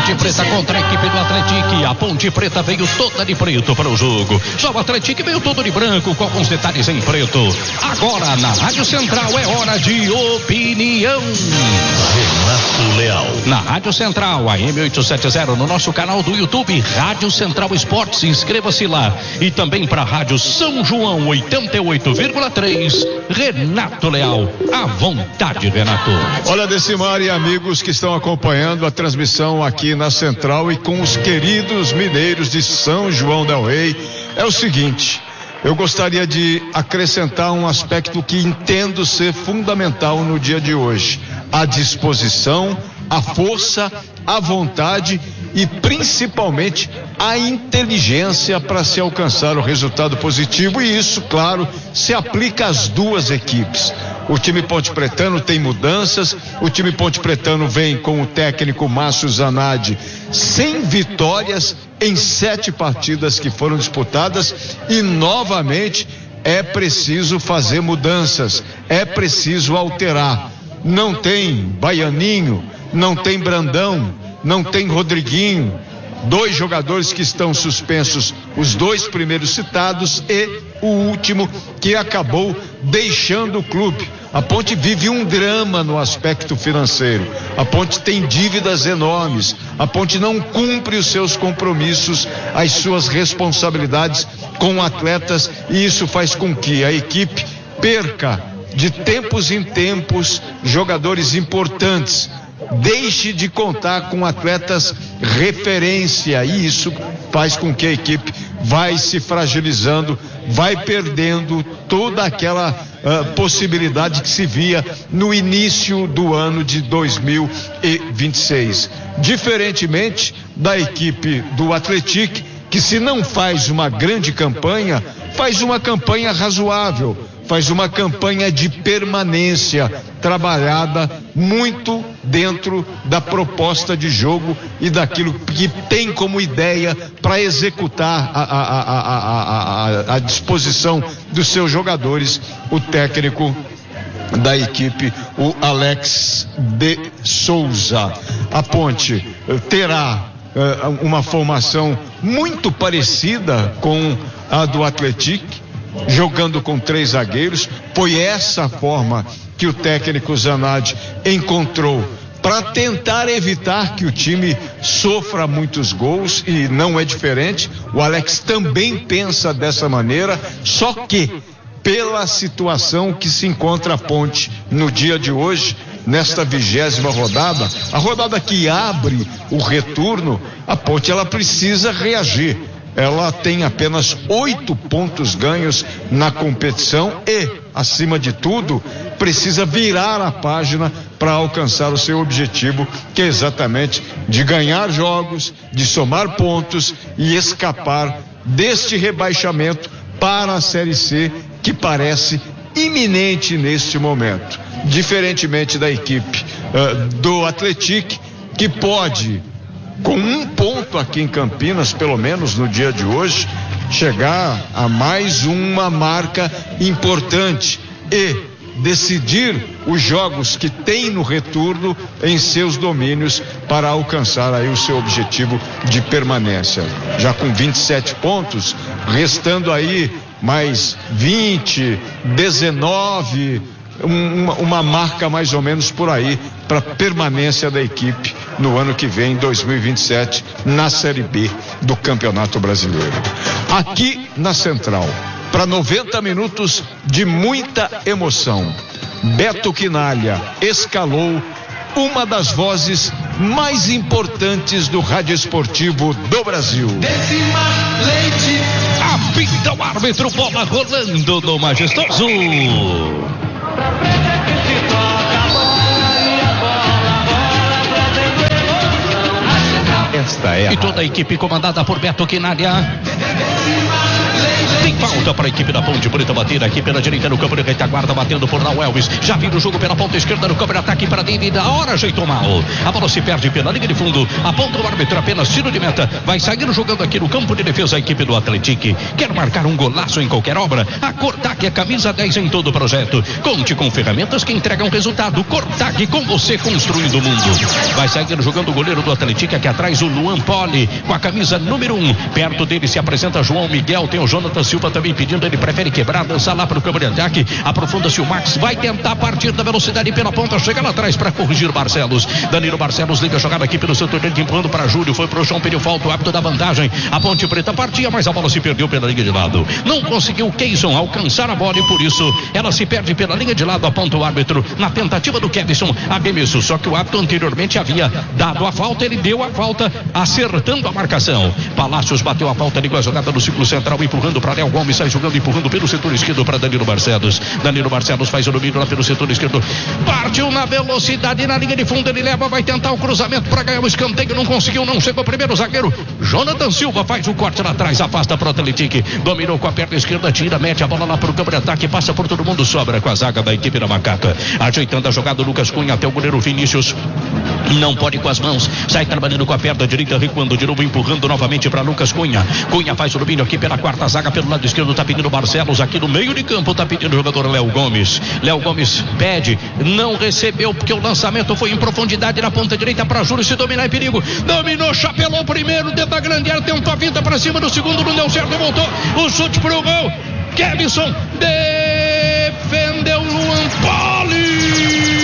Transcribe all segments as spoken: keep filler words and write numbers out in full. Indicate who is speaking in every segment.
Speaker 1: Ponte Preta contra a equipe do Atlético. A Ponte Preta veio toda de preto para o jogo. Já o Atlético veio todo de branco com alguns detalhes em preto. Agora na Rádio Central é hora de opinião.
Speaker 2: Renato Leal.
Speaker 1: Na Rádio Central, a M oitocentos e setenta, no nosso canal do YouTube, Rádio Central Esportes, inscreva-se lá. E também para a Rádio São João oitenta e oito vírgula três, Renato Leal. À vontade, Renato.
Speaker 3: Olha, Decimar e amigos que estão acompanhando a transmissão aqui na Central e com os queridos mineiros de São João del Rei, é o seguinte: eu gostaria de acrescentar um aspecto que entendo ser fundamental no dia de hoje: a disposição, a força, a vontade e principalmente a inteligência para se alcançar o resultado positivo, e isso, claro, se aplica às duas equipes. O time Ponte Pretano tem mudanças, o time Ponte Pretano vem com o técnico Márcio Zanardi sem vitórias em sete partidas que foram disputadas, e novamente é preciso fazer mudanças, é preciso alterar. Não tem Baianinho, não tem Brandão, não tem Rodriguinho, dois jogadores que estão suspensos, os dois primeiros citados e o último que acabou deixando o clube. A Ponte vive um drama no aspecto financeiro. A Ponte tem dívidas enormes. A Ponte não cumpre os seus compromissos, as suas responsabilidades com atletas, e isso faz com que a equipe perca de tempos em tempos jogadores importantes, deixe de contar com atletas referência, e isso faz com que a equipe vai se fragilizando, vai perdendo toda aquela uh, possibilidade que se via no início do ano de dois mil e vinte e seis. Diferentemente da equipe do Atlético, que se não faz uma grande campanha, faz uma campanha razoável, faz uma campanha de permanência, trabalhada muito dentro da proposta de jogo e daquilo que tem como ideia para executar a, a, a, a, a, a disposição dos seus jogadores, o técnico da equipe, o Alex de Souza. A Ponte terá uh, uma formação muito parecida com a do Atlético, jogando com três zagueiros. Foi essa forma que o técnico Zanardi encontrou para tentar evitar que o time sofra muitos gols, e não é diferente. O Alex também pensa dessa maneira, só que pela situação que se encontra a Ponte no dia de hoje, nesta vigésima rodada, a rodada que abre o retorno, a Ponte ela precisa reagir. Ela tem apenas oito pontos ganhos na competição e, acima de tudo, precisa virar a página para alcançar o seu objetivo, que é exatamente de ganhar jogos, de somar pontos e escapar deste rebaixamento para a Série C, que parece iminente neste momento. Diferentemente da equipe uh, do Atlético, que pode, com um ponto aqui em Campinas, pelo menos no dia de hoje, chegar a mais uma marca importante e decidir os jogos que tem no retorno em seus domínios para alcançar aí o seu objetivo de permanência. Já com vinte e sete pontos, restando aí mais vinte, dezenove, Uma, uma marca mais ou menos por aí para permanência da equipe no ano que vem, dois mil e vinte e sete, na Série B do Campeonato Brasileiro. Aqui na Central, para noventa minutos de muita emoção, Beto Quinalha escalou uma das vozes mais importantes do rádio esportivo do Brasil.
Speaker 1: Decimar Leite, apita o árbitro, bola rolando no Majestoso.
Speaker 2: Esta é a
Speaker 1: e toda a equipe comandada por Beto Quinalha tem falta para a equipe da Ponte Preta bater aqui pela direita no campo de retaguarda, batendo por Nau Elvis. Já vira o jogo pela ponta esquerda no campo de ataque para David. A hora ajeitou mal. A bola se perde pela linha de fundo. Aponta o árbitro, apenas tiro de meta. Vai sair jogando aqui no campo de defesa a equipe do Atlético. Quer marcar um golaço em qualquer obra? A Cortag é camisa dez em todo o projeto. Conte com ferramentas que entregam resultado. Cortag, com você construindo o mundo. Vai sair jogando o goleiro do Atlético aqui atrás, o Luan Poli, com a camisa número um. Perto dele se apresenta João Miguel. Tem o Jonathan Silva também pedindo. Ele prefere quebrar, dançar lá para o campo de ataque. Aprofunda-se o Max. Vai tentar partir da velocidade pela ponta. Chega lá atrás para corrigir Barcelos. Danilo Barcelos liga a jogada aqui pelo setor direito, empurrando para Júlio. Foi pro chão, pediu falta. O hábito da vantagem. A Ponte Preta partia, mas a bola se perdeu pela linha de lado. Não conseguiu Keyson alcançar a bola e por isso ela se perde pela linha de lado. Aponta o árbitro na tentativa do Kevson arremesso. Só que o árbitro anteriormente havia dado a falta. Ele deu a falta, acertando a marcação. Palácios bateu a falta, ligou a jogada no círculo central, empurrando para Léo Gomes. Sai jogando, empurrando pelo setor esquerdo para Danilo Barcelos. Danilo Barcelos faz o domínio lá pelo setor esquerdo. Partiu na velocidade na linha de fundo. Ele leva, vai tentar o cruzamento para ganhar o escanteio. Não conseguiu, não chegou primeiro o zagueiro. Jonathan Silva faz o corte lá atrás, afasta para o Atlético. Dominou com a perna esquerda, tira, mete a bola lá para o campo de ataque, passa por todo mundo, sobra com a zaga da equipe da Macaca. Ajeitando a jogada, Lucas Cunha até o goleiro Vinícius. Não pode com as mãos, sai trabalhando com a perna direita, recuando de novo, empurrando novamente para Lucas Cunha. Cunha faz o domínio aqui pela quarta zaga, pelo lado esquerdo, tá pedindo Barcelos. Aqui no meio de campo, tá pedindo o jogador Léo Gomes. Léo Gomes pede, não recebeu, porque o lançamento foi em profundidade na ponta direita para Júlio. Se dominar é perigo. Dominou, chapelou primeiro, dentro da grande área, tentou a vinda para cima do segundo, não deu certo, voltou. O chute pro gol. Kevson defendeu Luan Poli.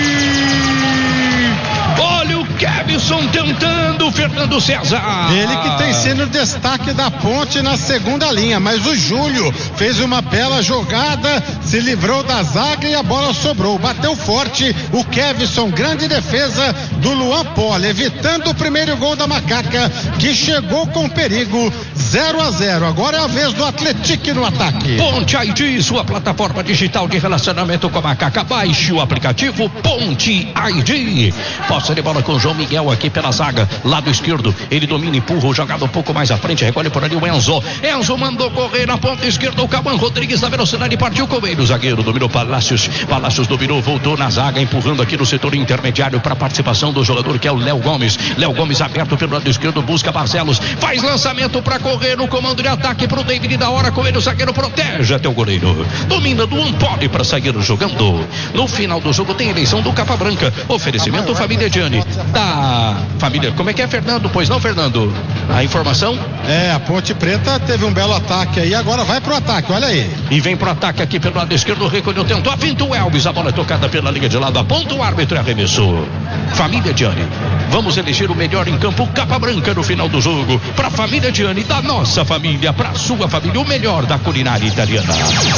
Speaker 1: Olha o Kevson tentando, Fernando César.
Speaker 4: Ele que tem sido o destaque da Ponte na segunda linha, mas o Júlio fez uma bela jogada, se livrou da zaga e a bola sobrou. Bateu forte o Kevson, grande defesa do Luan Poli, evitando o primeiro gol da Macaca, que chegou com perigo. Zero a zero, agora é a vez do Atlético no ataque.
Speaker 1: Ponte I D, sua plataforma digital de relacionamento com a Macaca. Baixe o aplicativo Ponte I D. Posse de bola com o João Miguel aqui pela zaga, lado esquerdo. Ele domina, empurra, jogada um pouco mais à frente, recolhe por ali o Enzo. Enzo mandou correr na ponta esquerda, o Caban Rodrigues na velocidade, partiu com ele. O zagueiro dominou Palácios. Palácios dominou, voltou na zaga, empurrando aqui no setor intermediário para a participação do jogador que é o Léo Gomes. Léo Gomes aberto pelo lado esquerdo, busca Barcelos, faz lançamento para correr no comando de ataque pro David da hora, com ele o zagueiro protege até o goleiro. Domina do Ampoli para sair jogando. No final do jogo tem eleição do Capa Branca. Oferecimento Família Gianni. Da família, como é que é, Fernando? Pois não, Fernando? A informação?
Speaker 4: É, a Ponte Preta teve um belo ataque aí, agora vai pro ataque, olha aí.
Speaker 1: E vem pro ataque aqui pelo lado esquerdo, recolheu, tentou, a finta o Elvis, a bola é tocada pela linha de lado, aponta o árbitro e arremessou. Família Gianni. Vamos eleger o melhor em campo, Capa Branca no final do jogo. Pra Família Gianni, da nossa família, pra sua família, o melhor da culinária italiana.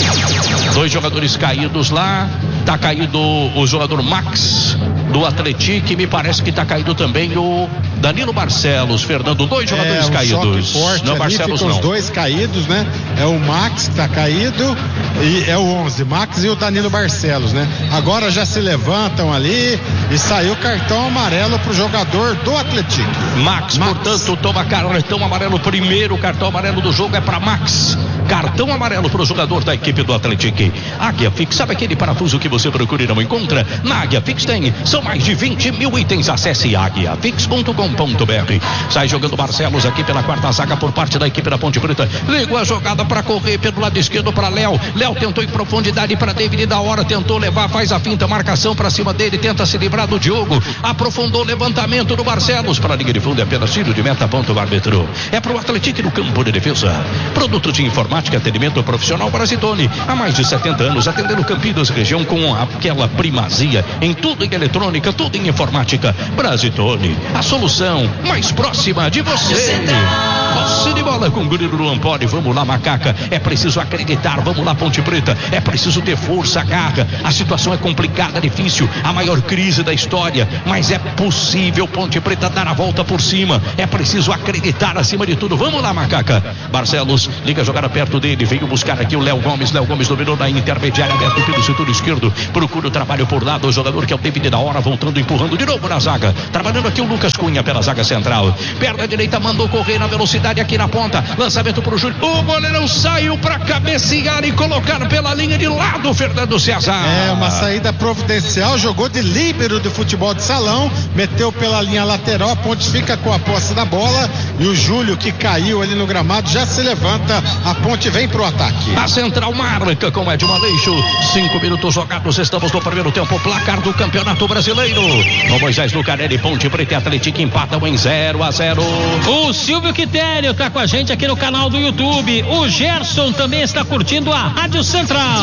Speaker 1: Dois jogadores caídos lá, tá caído o jogador Max do Atlético, e me parece que tá caído também o Danilo Barcelos. Fernando, dois jogadores
Speaker 4: é, um
Speaker 1: caídos.
Speaker 4: Forte
Speaker 1: não,
Speaker 4: ali,
Speaker 1: Barcelos não.
Speaker 4: Os dois caídos, né? É o Max que tá caído e é o onze, Max e o Danilo Barcelos, né? Agora já se levantam ali e saiu cartão amarelo pro jogador do Atlético.
Speaker 1: Max, Max, portanto, toma cartão amarelo. Primeiro cartão amarelo do jogo é para Max. Cartão amarelo para o jogador da equipe do Atlético. Águia Fix, sabe aquele parafuso que você procura e não encontra? Na Águia Fix tem, são mais de vinte mil itens. Acesse águia fix ponto com ponto b r. Sai jogando Barcelos aqui pela quarta zaga por parte da equipe da Ponte Preta. Ligou a jogada para correr pelo lado esquerdo para Léo. Léo tentou em profundidade para David da hora, tentou levar, faz a finta, marcação para cima dele, tenta se livrar do Diogo. Aprofundou o levantamento do Barcelos para a linha de fundo, é apenas tiro de meta, ponto o árbitro. É pro Atlético no campo de defesa. Produto de informática, atendimento profissional Brasitone. Há mais de setenta anos atendendo Campinas região com aquela primazia em tudo em eletrônica, tudo em informática. Brasitone, a solução mais próxima de você. Posse de bola com o goleiro Luan Poli. Vamos lá, Macaca. É preciso acreditar. Vamos lá, Ponte Preta. É preciso ter força, garra. A situação é complicada, difícil. A maior crise da história. Mas é possível, Ponte Preta, dar a volta por cima. É preciso acreditar acima de tudo. Vamos lá, Macaca. Barcelos liga a jogada perto dele. Veio buscar aqui o Léo Gomes. Léo Gomes dominou na intermediária, aberto pelo setor esquerdo. Procura o trabalho por lado. O jogador que é o David da hora, voltando, empurrando de novo na zaga. Trabalhando aqui o Lucas Cunha pela zaga central. Perna direita, mandou correr na velocidade. aqui na ponta, lançamento pro Júlio, o goleirão saiu pra cabecear e colocar pela linha de lado, Fernando César.
Speaker 4: É, uma saída providencial, jogou de líbero de futebol de salão, meteu pela linha lateral, a Ponte fica com a posse da bola e o Júlio, que caiu ali no gramado, já se levanta, a Ponte vem pro ataque.
Speaker 1: A Central marca com Edmo Aleixo, cinco minutos jogados, estamos no primeiro tempo, placar do Campeonato Brasileiro. O Moisés Lucarelli, Ponte Preta e Atlético empatam em zero a zero.
Speaker 5: O Silvio Quitério tá com a gente aqui no canal do YouTube. O Gerson também está curtindo a Rádio Central.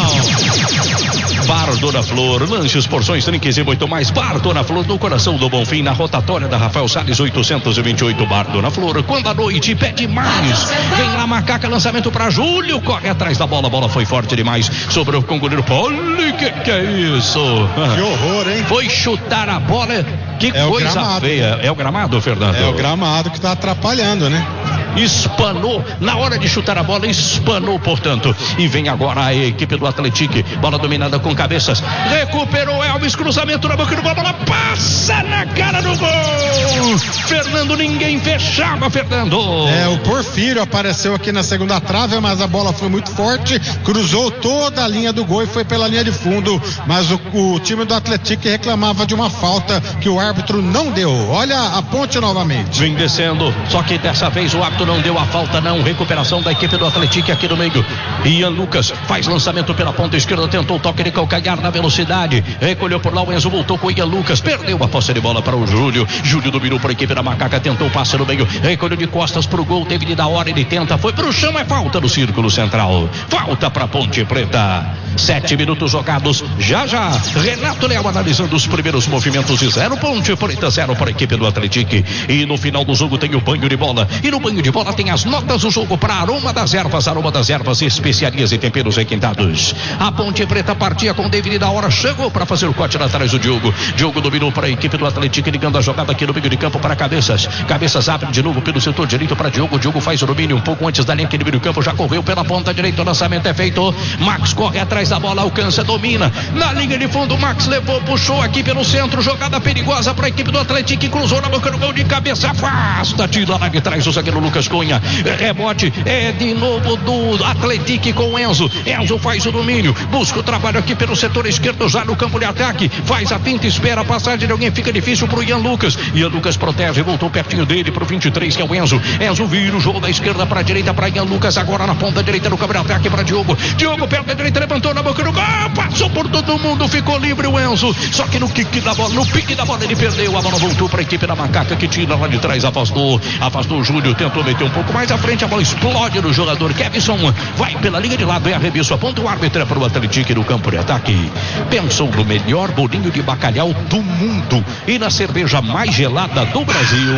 Speaker 1: Bar Dona Flor, lanches, porções, drinks e muito mais. Bar Dona Flor, no coração do Bonfim, na rotatória da Rafael Salles oitocentos e vinte e oito. Bar Dona Flor, quando a noite pede mais. Vem lá, Macaca, lançamento para Júlio, corre atrás da bola, a bola foi forte demais. Sobrou com o goleiro Paulo, que que é isso?
Speaker 4: Que horror, hein?
Speaker 1: Foi chutar a bola, que
Speaker 4: é
Speaker 1: coisa feia. É o gramado, Fernando?
Speaker 4: É o gramado que tá atrapalhando, né?
Speaker 1: Espanou, na hora de chutar a bola, espanou, portanto, e vem agora a equipe do Atlético, bola dominada com cabeças, recuperou Elvis, cruzamento na boca do bola, passa na cara do gol, Fernando, ninguém fechava, Fernando.
Speaker 4: É, o Porfírio apareceu aqui na segunda trave, mas a bola foi muito forte, cruzou toda a linha do gol e foi pela linha de fundo, mas o, o time do Atlético reclamava de uma falta que o árbitro não deu. Olha a Ponte novamente.
Speaker 1: Vem descendo, só que dessa vez o árbitro não deu a falta, não. Recuperação da equipe do Atlético aqui no meio. Ian Lucas faz lançamento pela ponta esquerda, tentou toque de calcanhar na velocidade, recolheu por lá, o Enzo voltou com o Ian Lucas, perdeu a posse de bola para o Júlio. Júlio dominou para a equipe da Macaca, tentou o passe no meio, recolheu de costas para o gol, teve de dar hora, ele tenta, foi para o chão, é falta no círculo central. Falta para Ponte Preta. Sete minutos jogados, já já. Renato Leal analisando os primeiros movimentos de zero, Ponte Preta zero para a equipe do Atlético. E no final do jogo tem o banho de bola. E no banho de bola tem as notas do jogo para Aroma das Ervas, Aroma das Ervas, especiarias e temperos requintados. A Ponte Preta partia com David da hora, chegou para fazer o corte atrás do Diogo. Diogo dominou para a equipe do Atlético, ligando a jogada aqui no meio de campo para Cabeças. Cabeças abre de novo pelo setor direito para Diogo. Diogo faz o domínio um pouco antes da linha aqui no meio de campo, já correu pela ponta direita, o lançamento é feito. Max corre atrás da bola, alcança, domina. Na linha de fundo, Max levou, puxou aqui pelo centro, jogada perigosa para a equipe do Atlético, cruzou na boca do gol de cabeça, afasta, tira lá de trás o zagueiro Lucas Cunha. Rebote é de novo do Atlético com Enzo. Enzo faz o domínio, busca o trabalho aqui pelo setor esquerdo, já no campo de ataque, faz a finta, espera a passagem de alguém, fica difícil pro Ian Lucas. Ian Lucas protege, voltou pertinho dele pro vinte e três, que é o Enzo. Enzo vira o jogo da esquerda para a direita para Ian Lucas, agora na ponta direita no campo de ataque para Diogo. Diogo perto da direita, levantou na boca do gol, passou por todo mundo, ficou livre o Enzo. Só que no kick da bola, no pique da bola ele perdeu, a bola voltou para a equipe da Macaca, que tira lá de trás, afastou, afastou o Júlio, tentou meter um pouco mais à frente, a bola explode no jogador Kevson, vai pela linha de lado, é arremesso, aponta o árbitro, é para o Atlético no campo de ataque. Pensou no melhor bolinho de bacalhau do mundo e na cerveja mais gelada do Brasil.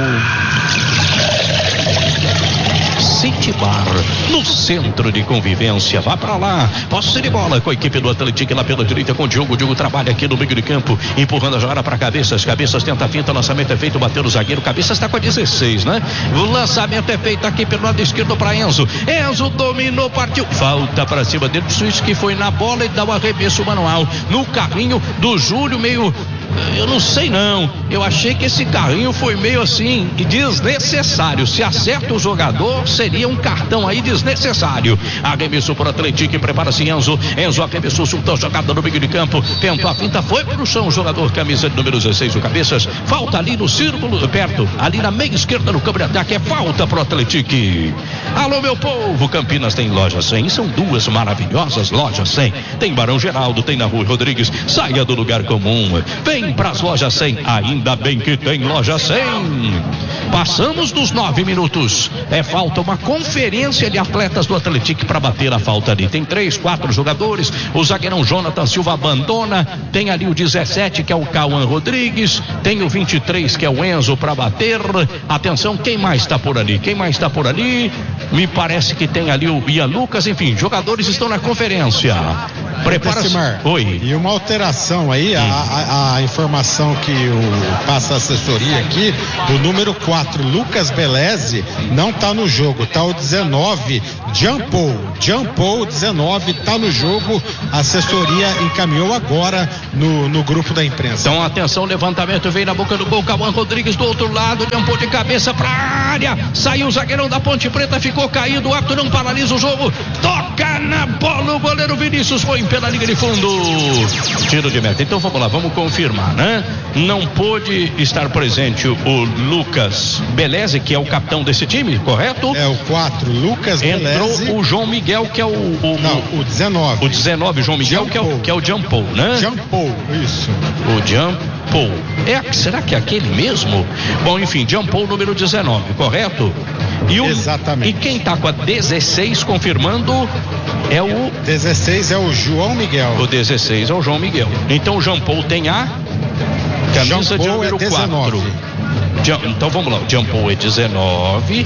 Speaker 1: City Bar, no centro de convivência. Vá pra lá, posse de bola com a equipe do Atlético lá pela direita com o Diogo. O Diogo trabalha aqui no meio de campo, empurrando a jogada para Cabeças. Cabeças tenta a finta, lançamento é feito, bateu no zagueiro. Cabeças está com a dezesseis, né? O lançamento é feito aqui pelo lado esquerdo para Enzo. Enzo dominou, partiu. Falta para cima dele, Suíço, que foi na bola e dá o arremesso manual no carrinho do Júlio, meio. Eu não sei não, eu achei que esse carrinho foi meio assim desnecessário. Se acerta o jogador, seria um cartão aí desnecessário. Arremessou para o Atlético e prepara-se Enzo. Enzo arremessou, soltou a jogada no meio de campo, tentou a finta, foi para o chão o jogador, camisa de número dezesseis, o Cabeças. Falta ali no círculo, perto, ali na meia esquerda no campo de ataque, é falta para o Atlético. Alô meu povo, Campinas tem loja cem, são duas maravilhosas lojas cem. Tem Barão Geraldo, tem na Rua Rodrigues, saia do lugar comum. Vem para as lojas cem, ainda bem que tem loja cem. Passamos dos nove minutos. É falta uma conferência de atletas do Atlético para bater a falta ali. Tem três, quatro jogadores. O zagueirão Jonathan Silva abandona. Tem ali o dezessete, que é o Cauã Rodrigues. Tem o vinte e três, que é o Enzo, para bater. Atenção, quem mais está por ali? Quem mais está por ali? Me parece que tem ali o Ian Lucas. Enfim, jogadores estão na conferência. Prepara-se. Oi.
Speaker 4: E uma alteração aí, a, a, a informação que o, passa a assessoria aqui, o número quatro, Lucas Beleze, não tá no jogo, tá o dezenove, Jampou, Jampou dezenove, tá no jogo, a assessoria encaminhou agora no, no grupo da imprensa.
Speaker 1: Então atenção, levantamento vem na boca do gol, Cauã Rodrigues do outro lado, Jampou de cabeça pra área, saiu o zagueirão da Ponte Preta, ficou caído, o árbitro não paralisa o jogo, toca na bola, o goleiro Vinícius foi pela linha de fundo, tiro de meta. Então vamos lá, vamos confirmar, né? Não pôde estar presente o Lucas Beleze, que é o capitão desse time, correto?
Speaker 4: É o quatro, Lucas
Speaker 1: Entrou
Speaker 4: Beleze.
Speaker 1: o João Miguel, que é o, o
Speaker 4: não, o dezenove.
Speaker 1: O dezenove, João Miguel, que é o, que é o Jampou, né?
Speaker 4: Jampou, isso.
Speaker 1: O Jampou. É, será que é aquele mesmo? Bom, enfim, Jampou número dezenove, correto? E o,
Speaker 4: Exatamente.
Speaker 1: E quem tá com a dezesseis confirmando é o
Speaker 4: dezesseis é o João Miguel.
Speaker 1: O dezesseis é o João Miguel. Então o Jampou tem a camisa de número
Speaker 4: é
Speaker 1: quatro. Então vamos lá, o Jampou é dezenove,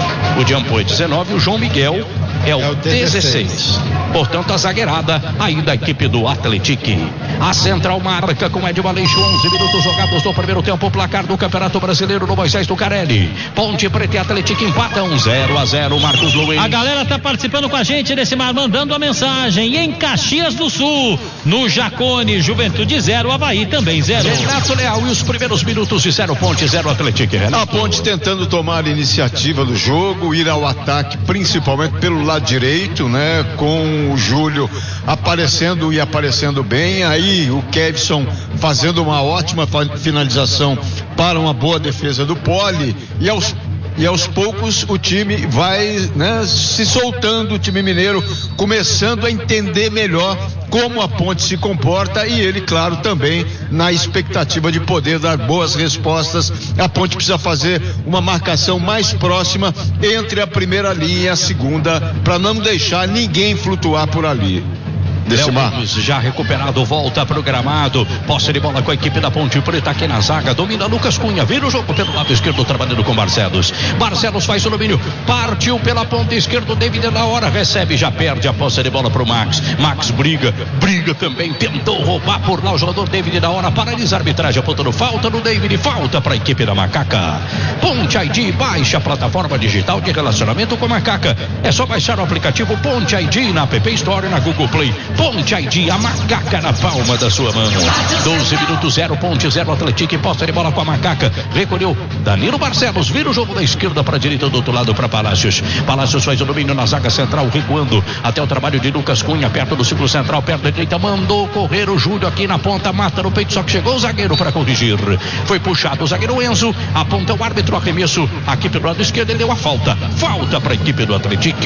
Speaker 1: o Jampou é dezenove, o João Miguel é o, é o dezesseis. Portanto, a zagueirada aí da equipe do Atlético. A central marca com Ed Valeixo, onze minutos jogados no primeiro tempo, o placar do Campeonato Brasileiro no Moisés Lucarelli. Ponte Preta e Atlético empatam zero a zero, Marcos Luiz.
Speaker 5: A galera tá participando com a gente nesse mar, mandando a mensagem. E em Caxias do Sul, no Jacone, Juventude zero, Avaí também zero.
Speaker 1: Renato Leal e os primeiros minutos de zero Ponte, zero Atlético.
Speaker 3: A Ponte tentando tomar a iniciativa do jogo, ir ao ataque, principalmente pelo lado direito, né? Com o Júlio aparecendo e aparecendo bem, aí o Kevson fazendo uma ótima finalização para uma boa defesa do Poli, e aos E aos poucos o time vai, né, se soltando, o time mineiro começando a entender melhor como a Ponte se comporta, e ele, claro, também na expectativa de poder dar boas respostas. A Ponte precisa fazer uma marcação mais próxima entre a primeira linha e a segunda, para não deixar ninguém flutuar por ali.
Speaker 1: Léo Gomes já recuperado, volta pro gramado, posse de bola com a equipe da Ponte Preta aqui na zaga, domina Lucas Cunha, vira o jogo pelo lado esquerdo, trabalhando com Barcelos. Barcelos faz o domínio, partiu pela ponta esquerda, David na hora, recebe, já perde a posse de bola pro Max. Max briga, briga também, tentou roubar por lá o jogador David na hora, paralisa a arbitragem, apontando falta no David, falta pra equipe da Macaca. Ponte I D, baixa a plataforma digital de relacionamento com a Macaca. É só baixar o aplicativo Ponte I D na App Store e na Google Play. Ponte I D, a Macaca na palma da sua mão. doze minutos, zero Ponte, zero Atlético, posse de bola com a Macaca. Recolheu Danilo Barcelos, vira o jogo da esquerda para a direita, do outro lado para Palácios. Palácios faz o domínio na zaga central, recuando até o trabalho de Lucas Cunha, perto do círculo central, perto da direita, mandou correr o Júlio aqui na ponta, mata no peito, só que chegou o zagueiro para corrigir. Foi puxado o zagueiro Enzo, aponta o árbitro, arremesso aqui pelo lado esquerdo, ele deu a falta. Falta para a equipe do Atlético.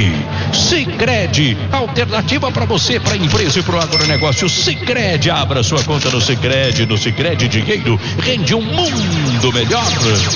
Speaker 1: Sicredi, alternativa para você, para a empresa e para o agronegócio. Sicredi, abra sua conta no Sicredi, no Sicredi dinheiro rende um mundo melhor.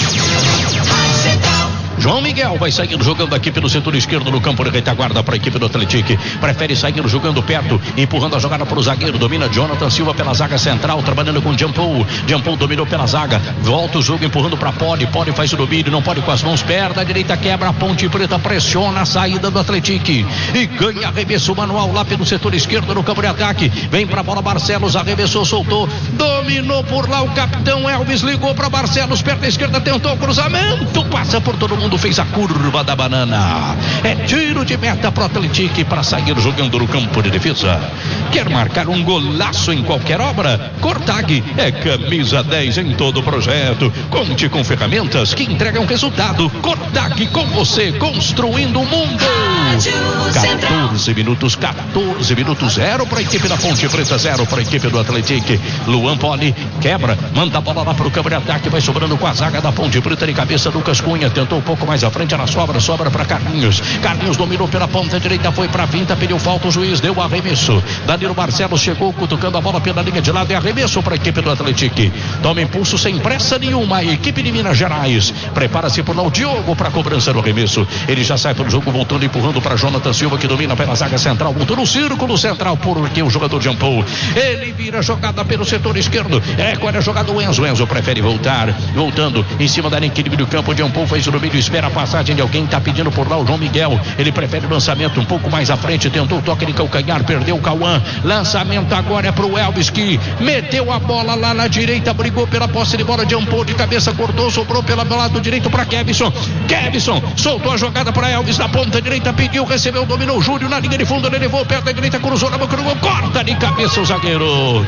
Speaker 1: João Miguel vai sair jogando aqui pelo setor esquerdo no campo de retaguarda para a equipe do Atlético. Prefere sair jogando perto, empurrando a jogada para o zagueiro. Domina Jonathan Silva pela zaga central, trabalhando com Jampou. Jampou dominou pela zaga, volta o jogo empurrando para Poli. Poli faz o domínio, não pode com as mãos, perna direita, quebra, a Ponte Preta pressiona a saída do Atlético e ganha arremesso manual lá pelo setor esquerdo no campo de ataque. Vem para a bola Barcelos, arremessou, soltou, dominou por lá o capitão Elvis, ligou para Barcelos, perna esquerda, tentou o cruzamento, passa por todo mundo, fez a curva da banana. É tiro de meta pro Atlético para sair jogando no campo de defesa. Quer marcar um golaço em qualquer obra? Cortag é camisa dez em todo o projeto. Conte com ferramentas que entregam resultado. Cortag com você, construindo o mundo. quatorze minutos, quatorze minutos, zero para a equipe da Ponte Preta, zero para a equipe do Atlético. Luan Poli quebra, manda a bola lá pro campo de ataque, vai sobrando com a zaga da Ponte Preta de cabeça. Lucas Cunha tentou um pouco mais à frente, ela sobra, sobra para Carlinhos. Carlinhos dominou pela ponta direita, foi para a finta, pediu falta, o juiz deu arremesso. Danilo Barcelos chegou cutucando a bola pela linha de lado, e arremesso para a equipe do Atlético. Toma impulso sem pressa nenhuma, a equipe de Minas Gerais prepara-se por lá o Diogo para a cobrança do arremesso. Ele já sai pelo jogo, voltando, empurrando para para Jonathan Silva, que domina pela zaga central, voltou no círculo central, porque o jogador de Ampou, ele vira a jogada pelo setor esquerdo, é quando a jogada o Enzo, Enzo prefere voltar, voltando em cima da linha equilíbrio do campo de Ampou, fez o domínio, espera a passagem de alguém, tá pedindo por lá o João Miguel, ele prefere o lançamento um pouco mais à frente, tentou o toque de calcanhar, perdeu o Cauã, lançamento agora é pro Elvis, que meteu a bola lá na direita, brigou pela posse de bola de Ampou, de cabeça cortou, sobrou pelo lado direito para Kevson, Kevson soltou a jogada para Elvis na ponta direita, pediu, recebeu, dominou o Júlio na linha de fundo, ele levou perto da direita, cruzou na boca do gol, corta de cabeça o zagueiro,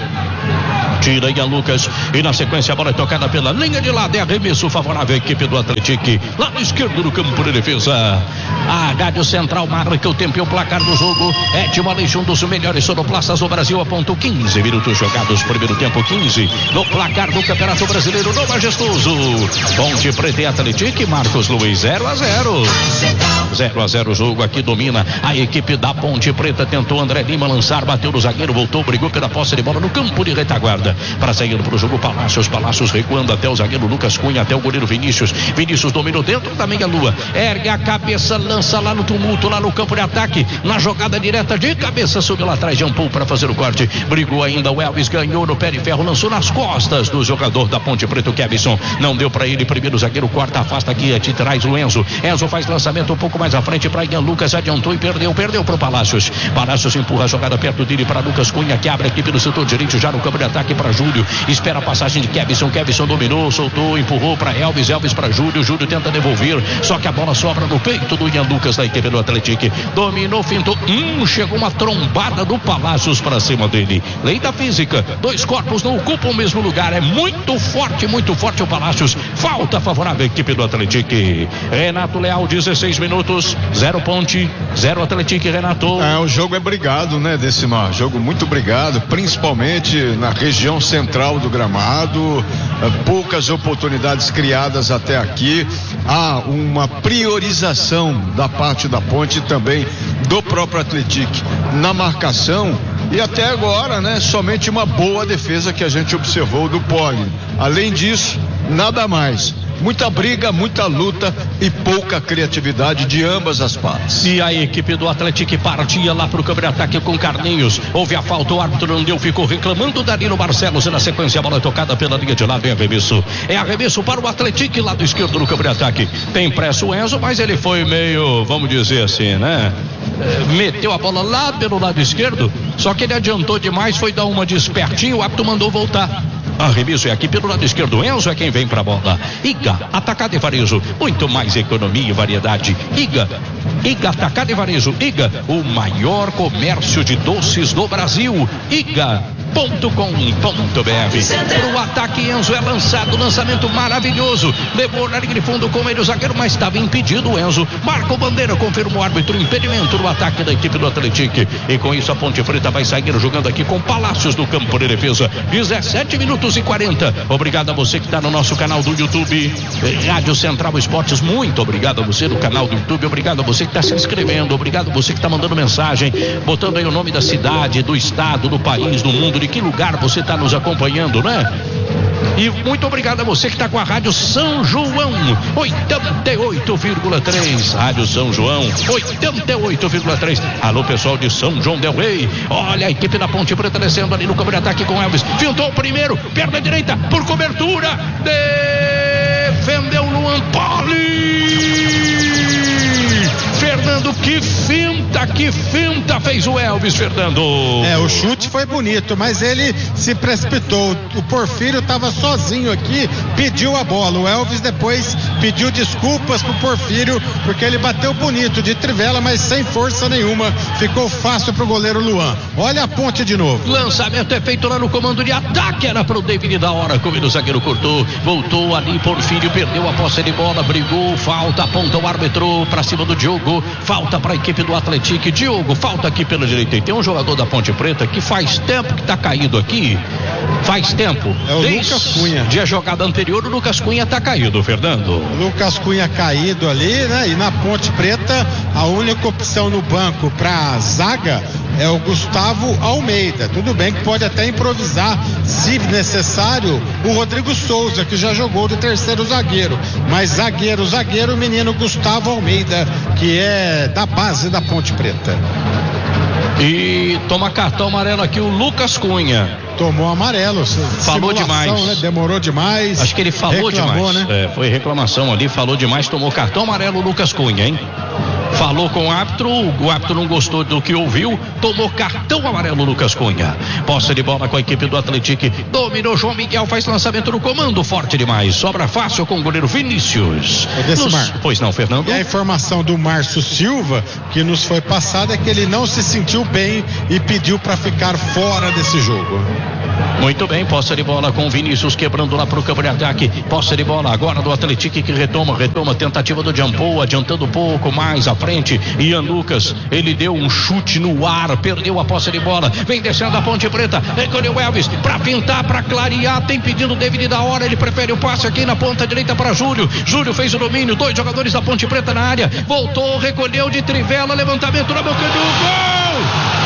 Speaker 1: tira Ian Lucas, e na sequência a bola é tocada pela linha de lado, é arremesso favorável à equipe do Atlético, lá no esquerdo do campo de defesa. A Rádio Central marca o tempo e o placar do jogo. Edson Aleixo, um dos melhores sonoplastas do Brasil, apontou quinze minutos jogados, primeiro tempo quinze, no placar do Campeonato Brasileiro no Majestoso. Ponte Preta e Atlético, Marcos Luiz, zero a zero. zero a zero o jogo, aqui domina a equipe da Ponte Preta, tentou André Lima lançar, bateu no zagueiro, voltou, brigou pela posse de bola no campo de retaguarda, para sair para o jogo Palácios, Palácios recuando até o zagueiro Lucas Cunha, até o goleiro Vinícius, Vinícius dominou dentro da meia-lua, ergue a cabeça, lança lá no tumulto, lá no campo de ataque, na jogada direta de cabeça, subiu lá atrás de Ampou para fazer o corte, brigou ainda o Elvis, ganhou no pé de ferro, lançou nas costas do jogador da Ponte Preta, o Kevson, não deu para ele, primeiro zagueiro, quarta, afasta aqui, te traz o Enzo, Enzo faz lançamento um pouco mais à frente para Ian Lucas, adiantou e perdeu, perdeu para o Palácios, Palácios empurra a jogada perto dele para Lucas Cunha, que abre a equipe do setor direito, já no campo de ataque para Júlio, espera a passagem de Kevson, Kevson dominou, soltou, empurrou para Elvis, Elvis para Júlio, Júlio tenta devolver, só que a bola sobra no peito do Ian Lucas da equipe do Atlético, dominou, fintou, hum, chegou uma trombada do Palácios para cima dele, lei da física, dois corpos não ocupam o mesmo lugar, é muito forte, muito forte o Palácios, falta favorável à equipe do Atlético. Renato Leal, dezesseis minutos, zero Ponte, zero Atlético, Renato.
Speaker 3: É, o jogo é brigado, né, Decimar? Jogo muito brigado, principalmente na região central do gramado, poucas oportunidades criadas até aqui, há uma priorização da parte da Ponte e também do próprio Atlético na marcação, e até agora, né, somente uma boa defesa que a gente observou do Poli. Além disso, nada mais. Muita briga, muita luta e pouca criatividade de ambas as partes.
Speaker 1: E a equipe do Atlético partia lá pro campo de ataque com Carlinhos. Houve a falta, o árbitro não deu, ficou reclamando Danilo Barcelos, e na sequência a bola é tocada pela linha de lado, é arremesso. É arremesso para o Atlético, lado esquerdo do campo de ataque. Tem pressa o Enzo, mas ele foi meio, vamos dizer assim, né? É, meteu a bola lá pelo lado esquerdo, só que ele adiantou demais, foi dar uma despertinho, o árbitro mandou voltar. Arremesso é aqui pelo lado esquerdo, Enzo é quem vem pra bola. Iga, atacado e varejo, muito mais economia e variedade. Iga, Iga, atacado e varejo. Iga, o maior comércio de doces do Brasil. Iga ponto com ponto b r. Pro ataque, Enzo é lançado, lançamento maravilhoso, levou na linha de fundo com ele o zagueiro, mas estava impedido. O Enzo marcou bandeira, confirma o árbitro, impedimento no ataque da equipe do Atlético, e com isso a Ponte Preta vai sair jogando aqui com Palácios do campo de defesa. Dezessete minutos e quarenta. Obrigado a você que está no nosso canal do YouTube, Rádio Central Esportes. Muito obrigado a você do canal do YouTube, obrigado a você que está se inscrevendo, obrigado a você que está mandando mensagem, botando aí o nome da cidade, do estado, do país, do mundo, de que lugar você está nos acompanhando, né? E muito obrigado a você que está com a Rádio São João oitenta e oito vírgula três. Rádio São João oitenta e oito vírgula três. Alô, pessoal de São João del Rei. Olha a equipe da Ponte Preta descendo ali no campo de ataque com Elvis. Fintou o primeiro, perna direita por cobertura. Defendeu Luan Poli. Fernando, que finta, que finta fez o Elvis, Fernando.
Speaker 4: É, o chute foi bonito, mas ele se precipitou. O Porfírio estava sozinho aqui, pediu a bola. O Elvis depois pediu desculpas pro Porfírio, porque ele bateu bonito de trivela, mas sem força nenhuma. Ficou fácil pro goleiro Luan. Olha a Ponte de novo.
Speaker 1: Lançamento é feito lá no comando de ataque, era pro David da hora, como o zagueiro cortou, voltou ali, Porfírio perdeu a posse de bola, brigou, falta, aponta o árbitro pra cima do Diogo. Falta para a equipe do Atlético. Diogo, falta aqui pela direita. E tem um jogador da Ponte Preta que faz tempo que está caído aqui. Faz tempo.
Speaker 4: É o Lucas Cunha.
Speaker 1: Desde a jogada anterior, o Lucas Cunha está caído, Fernando.
Speaker 4: Lucas Cunha caído ali, né? E na Ponte Preta, a única opção no banco para zaga é o Gustavo Almeida. Tudo bem que pode até improvisar, se necessário, o Rodrigo Souza, que já jogou de terceiro zagueiro. Mas zagueiro, zagueiro, o menino Gustavo Almeida, que é da base da Ponte Preta.
Speaker 1: E toma cartão amarelo aqui o Lucas Cunha.
Speaker 4: Tomou amarelo.
Speaker 1: Falou demais.
Speaker 4: Né? Demorou demais.
Speaker 1: Acho que ele falou
Speaker 4: reclamou,
Speaker 1: demais.
Speaker 4: Né?
Speaker 1: É, foi reclamação ali, falou demais, tomou cartão amarelo o Lucas Cunha, hein? Falou com o árbitro, o árbitro não gostou do que ouviu, tomou cartão amarelo Lucas Cunha. Posse de bola com a equipe do Atlético, dominou João Miguel, faz lançamento no comando, forte demais, sobra fácil com o goleiro Vinícius. Nos... Pois não, Fernando?
Speaker 4: E a informação do Márcio Silva, que nos foi passada, é que ele não se sentiu bem e pediu para ficar fora desse jogo.
Speaker 1: Muito bem, posse de bola com o Vinícius quebrando lá pro campo de ataque. Posse de bola agora do Atlético que retoma, retoma, tentativa do Jampou, adiantando um pouco mais à frente. Ian Lucas, ele deu um chute no ar, perdeu a posse de bola, vem descendo a Ponte Preta, recolheu o Elvis pra pintar, pra clarear, tem pedido David da hora, ele prefere o passe aqui na ponta direita para Júlio. Júlio fez o domínio, dois jogadores da Ponte Preta na área, voltou, recolheu de trivela, levantamento na boca do gol!